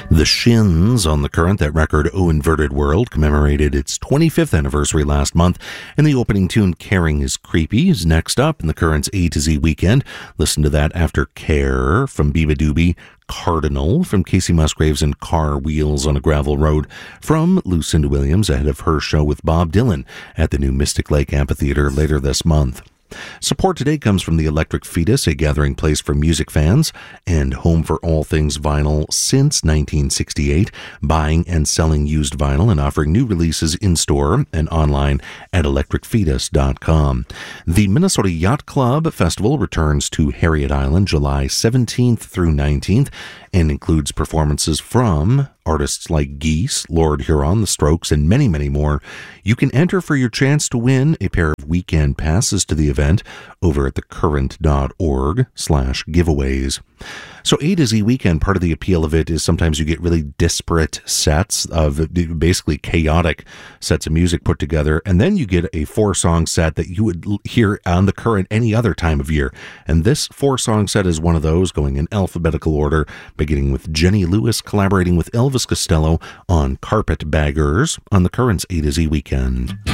The Shins on the Current, that record O Inverted World, commemorated its 25th anniversary last month, and the opening tune Caring is Creepy is next up in the Current's A to Z Weekend. Listen to that after Care from Biba Doobie, Cardinal from Casey Musgraves, and Car Wheels on a Gravel Road from Lucinda Williams ahead of her show with Bob Dylan at the new Mystic Lake Amphitheater later this month. Support today comes from the Electric Fetus, a gathering place for music fans and home for all things vinyl since 1968, buying and selling used vinyl and offering new releases in-store and online at electricfetus.com. The Minnesota Yacht Club Festival returns to Harriet Island July 17th through 19th and includes performances from artists like Geese, Lord Huron, The Strokes, and many, many more. You can enter for your chance to win a pair of weekend passes to the event over at thecurrent.org/giveaways. So A to Z Weekend, part of the appeal of it is sometimes you get really disparate sets of basically chaotic sets of music put together, and then you get a 4-song set that you would hear on the Current any other time of year. And this 4-song set is one of those, going in alphabetical order, beginning with Jenny Lewis collaborating with Elvis Costello on Carpetbaggers on the Current's A to Z Weekend.